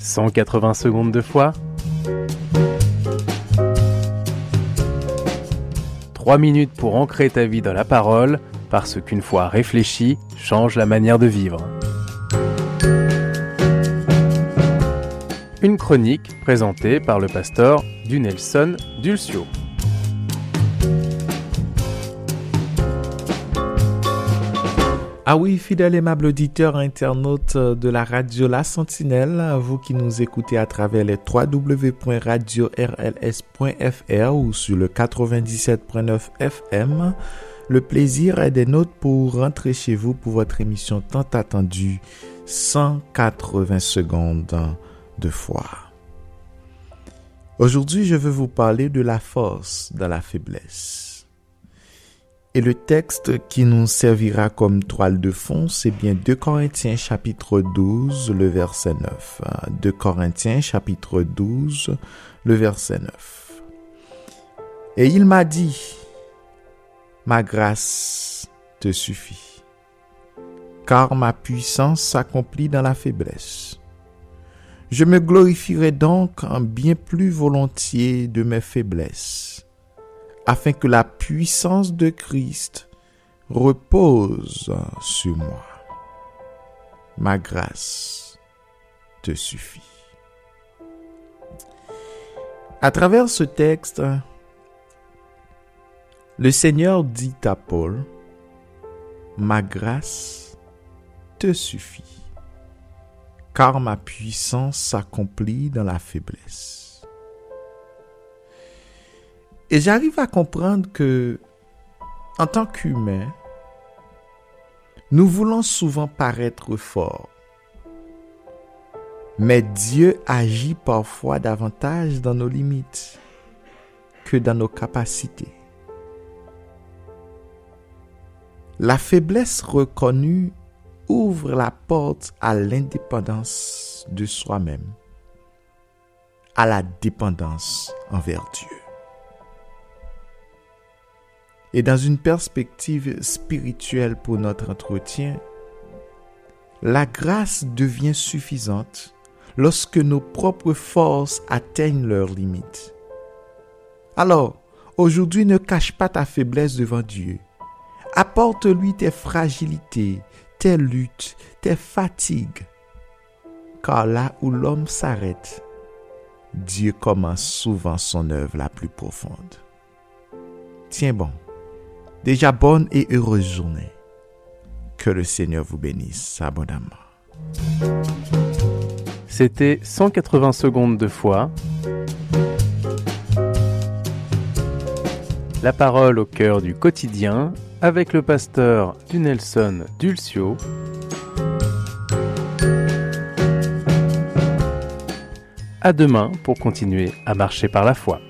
180 secondes de foi. 3 minutes pour ancrer ta vie dans la parole, parce qu'une foi réfléchie change la manière de vivre. Une chronique présentée par le pasteur Dunelson Dulcio. Ah oui, fidèles et aimables auditeurs internautes de la radio La Sentinelle, vous qui nous écoutez à travers les www.radio-rls.fr ou sur le 97.9 FM, le plaisir est des nôtres pour rentrer chez vous pour votre émission tant attendue, 180 secondes de foi. Aujourd'hui, je veux vous parler de la force dans la faiblesse. Et le texte qui nous servira comme toile de fond, c'est bien 2 Corinthiens chapitre 12, le verset 9. 2 Corinthiens chapitre 12, le verset 9. Et il m'a dit, ma grâce te suffit, car ma puissance s'accomplit dans la faiblesse. Je me glorifierai donc en bien plus volontiers de mes faiblesses, afin que la puissance de Christ repose sur moi. Ma grâce te suffit. À travers ce texte, le Seigneur dit à Paul, ma grâce te suffit, car ma puissance s'accomplit dans la faiblesse. Et j'arrive à comprendre que, en tant qu'humains, nous voulons souvent paraître forts. Mais Dieu agit parfois davantage dans nos limites que dans nos capacités. La faiblesse reconnue ouvre la porte à l'indépendance de soi-même, à la dépendance envers Dieu. Et dans une perspective spirituelle pour notre entretien, la grâce devient suffisante lorsque nos propres forces atteignent leurs limites. Alors, aujourd'hui, ne cache pas ta faiblesse devant Dieu. Apporte-lui tes fragilités, tes luttes, tes fatigues. Car là où l'homme s'arrête, Dieu commence souvent son œuvre la plus profonde. Tiens bon. Déjà bonne et heureuse journée. Que le Seigneur vous bénisse abondamment. C'était 180 secondes de foi. La parole au cœur du quotidien avec le pasteur Dunelson Dulcio. À demain pour continuer à marcher par la foi.